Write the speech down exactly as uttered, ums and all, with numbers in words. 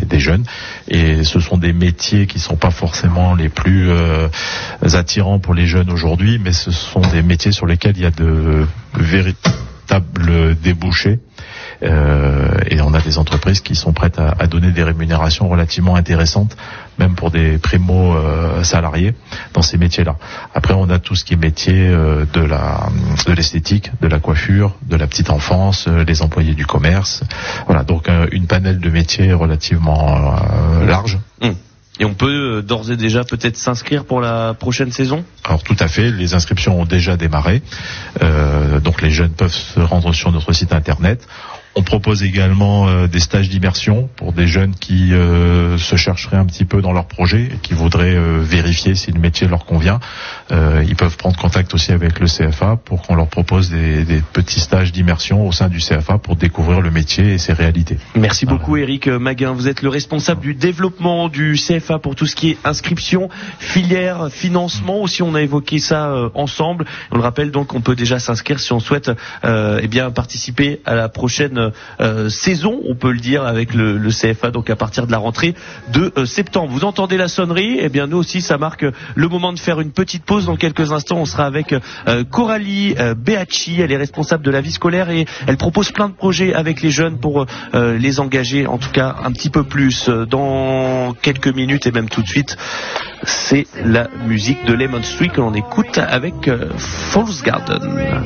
des jeunes. Et ce sont des métiers qui sont pas forcément les plus euh, attirants pour les jeunes aujourd'hui, mais ce sont des métiers sur lesquels il y a de véritables débouchés. Euh, et on a des entreprises qui sont prêtes à, à donner des rémunérations relativement intéressantes, même pour des primo euh, salariés dans ces métiers-là. Après, on a tout ce qui est métier euh, de la de l'esthétique, de la coiffure, de la petite enfance, euh, les employés du commerce. Voilà, donc euh, une panel de métiers relativement euh, large. Mmh. Et on peut euh, d'ores et déjà peut-être s'inscrire pour la prochaine saison ? Alors tout à fait, les inscriptions ont déjà démarré. Euh, donc les jeunes peuvent se rendre sur notre site internet. On propose également euh, des stages d'immersion pour des jeunes qui euh, se chercheraient un petit peu dans leur projet et qui voudraient euh, vérifier si le métier leur convient. Euh, ils peuvent prendre contact aussi avec le C F A pour qu'on leur propose des, des petits stages d'immersion au sein du C F A pour découvrir le métier et ses réalités. Merci beaucoup voilà. Éric Maguin, vous êtes le responsable du développement du C F A pour tout ce qui est inscription, filière, financement. Aussi on a évoqué ça euh, ensemble. On le rappelle donc on peut déjà s'inscrire si on souhaite euh, eh bien participer à la prochaine Euh, saison, on peut le dire, avec le, le C F A, donc à partir de la rentrée de euh, septembre. Vous entendez la sonnerie, et bien nous aussi ça marque le moment de faire une petite pause. Dans quelques instants on sera avec euh, Coralie euh, Beacci, elle est responsable de la vie scolaire et elle propose plein de projets avec les jeunes pour euh, les engager en tout cas un petit peu plus. Dans quelques minutes et même tout de suite, c'est la musique de Lemon Street que l'on écoute avec euh, Falls Garden.